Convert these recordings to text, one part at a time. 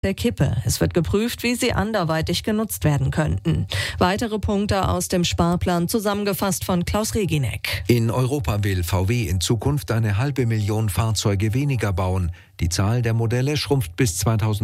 der Kippe. Es wird geprüft, wie sie anderweitig genutzt werden könnten. Weitere Punkte aus dem Sparplan zusammengefasst von Klaus Reginek. In Europa will VW in Zukunft 500.000 Fahrzeuge weniger bauen. Die Zahl der Modelle schrumpft bis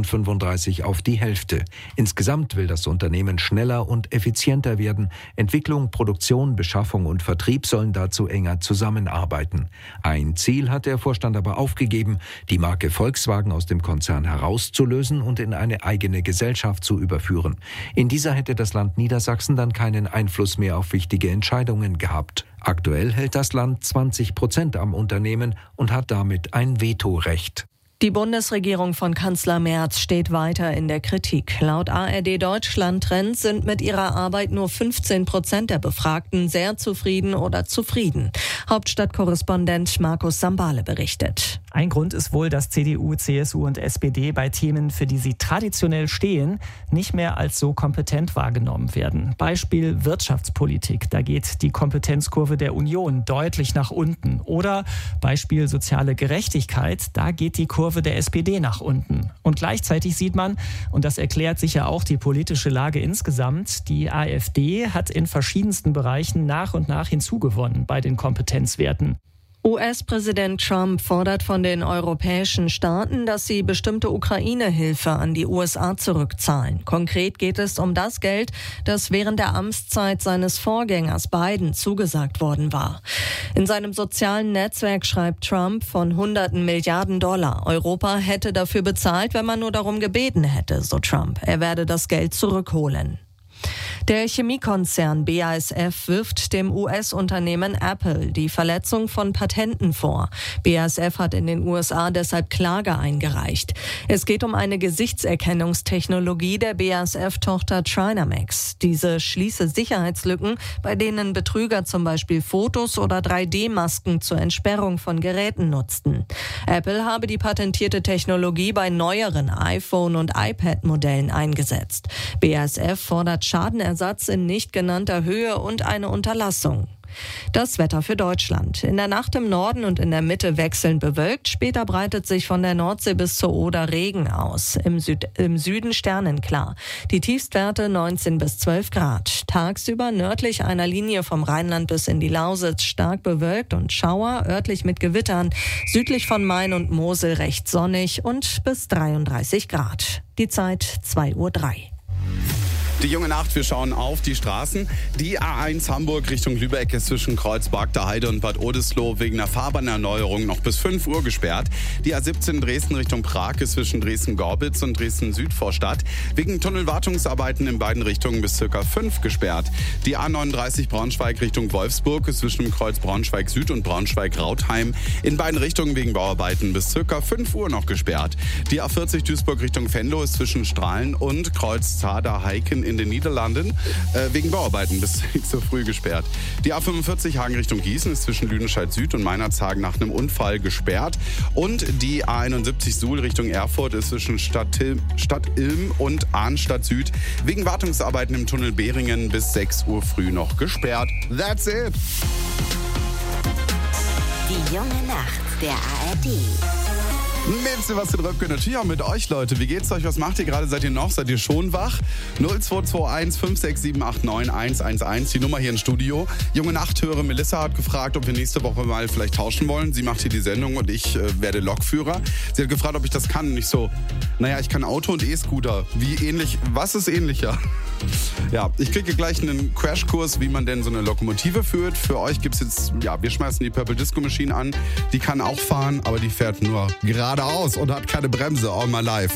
2035 auf die Hälfte. Insgesamt will das Unternehmen schneller und effizienter werden. Entwicklung, Produktion, Beschaffung und Vertrieb sollen dazu enger zusammenarbeiten. Ein Ziel hat der Vorstand aber aufgegeben, die Marke Volkswagen aus dem Konzern herauszulösen und in eine eigene Gesellschaft zu überführen. In dieser hätte das Land Niedersachsen dann keinen Einfluss mehr auf wichtige Entscheidungen gehabt. Aktuell hält das Land 20% am Unternehmen und hat damit ein Vetorecht. Die Bundesregierung von Kanzler Merz steht weiter in der Kritik. Laut ARD Deutschland Trends sind mit ihrer Arbeit nur 15% der Befragten sehr zufrieden oder zufrieden. Hauptstadtkorrespondent Markus Sambale berichtet. Ein Grund ist wohl, dass CDU, CSU und SPD bei Themen, für die sie traditionell stehen, nicht mehr als so kompetent wahrgenommen werden. Beispiel Wirtschaftspolitik. Da geht die Kompetenzkurve der Union deutlich nach unten. Oder Beispiel soziale Gerechtigkeit. Da geht die Kurve der SPD nach unten. Und gleichzeitig sieht man, und das erklärt sicher auch die politische Lage insgesamt, die AfD hat in verschiedensten Bereichen nach und nach hinzugewonnen bei den Kompetenzwerten. US-Präsident Trump fordert von den europäischen Staaten, dass sie bestimmte Ukraine-Hilfe an die USA zurückzahlen. Konkret geht es um das Geld, das während der Amtszeit seines Vorgängers Biden zugesagt worden war. In seinem sozialen Netzwerk schreibt Trump von hunderten Milliarden $. Europa hätte dafür bezahlt, wenn man nur darum gebeten hätte, so Trump. Er werde das Geld zurückholen. Der Chemiekonzern BASF wirft dem US-Unternehmen Apple die Verletzung von Patenten vor. BASF hat in den USA deshalb Klage eingereicht. Es geht um eine Gesichtserkennungstechnologie der BASF-Tochter Trinamax. Diese schließe Sicherheitslücken, bei denen Betrüger zum Beispiel Fotos oder 3D-Masken zur Entsperrung von Geräten nutzten. Apple habe die patentierte Technologie bei neueren iPhone- und iPad-Modellen eingesetzt. BASF fordert Schadenersatz in nicht genannter Höhe und eine Unterlassung. Das Wetter für Deutschland. In der Nacht im Norden und in der Mitte wechselnd bewölkt. Später breitet sich von der Nordsee bis zur Oder Regen aus. Im Süden sternenklar. Die Tiefstwerte 19 bis 12 Grad. Tagsüber nördlich einer Linie vom Rheinland bis in die Lausitz stark bewölkt und Schauer, örtlich mit Gewittern. Südlich von Main und Mosel recht sonnig und bis 33 Grad. Die Zeit 2:03 Uhr. Die junge Nacht, wir schauen auf die Straßen. Die A1 Hamburg Richtung Lübeck ist zwischen Kreuzberg, der Heide und Bad Oldesloe wegen einer Fahrbahnerneuerung noch bis 5 Uhr gesperrt. Die A17 Dresden Richtung Prag ist zwischen Dresden-Gorbitz und Dresden-Südvorstadt wegen Tunnelwartungsarbeiten in beiden Richtungen bis ca. 5 gesperrt. Die A39 Braunschweig Richtung Wolfsburg ist zwischen Kreuz Braunschweig Süd und Braunschweig-Rautheim in beiden Richtungen wegen Bauarbeiten bis ca. 5 Uhr noch gesperrt. Die A40 Duisburg Richtung Venlo ist zwischen Strahlen und Kreuz Zader-Heiken in den Niederlanden wegen Bauarbeiten bis so früh gesperrt. Die A45 Hagen Richtung Gießen ist zwischen Lüdenscheid Süd und Meinerzhagen nach einem Unfall gesperrt. Und die A71 Suhl Richtung Erfurt ist zwischen Stadt Ilm und Arnstadt Süd wegen Wartungsarbeiten im Tunnel Behringen bis 6 Uhr früh noch gesperrt. That's it! Die junge Nacht der ARD. Mit Sebastian Röpke, natürlich auch mit euch, Leute. Wie geht's euch? Was macht ihr gerade? Seid ihr noch? Seid ihr schon wach? 0221 56789 111, die Nummer hier im Studio. Junge Nachthörer Melissa hat gefragt, ob wir nächste Woche mal vielleicht tauschen wollen. Sie macht hier die Sendung und ich werde Lokführer. Sie hat gefragt, ob ich das kann. Und ich so, naja, ich kann Auto und E-Scooter. Wie ähnlich? Was ist ähnlicher? Ja, ich kriege gleich einen Crashkurs, wie man denn so eine Lokomotive führt. Für euch gibt's jetzt, ja, wir schmeißen die Purple Disco Machine an. Die kann auch fahren, aber die fährt nur geradeaus und hat keine Bremse all my life.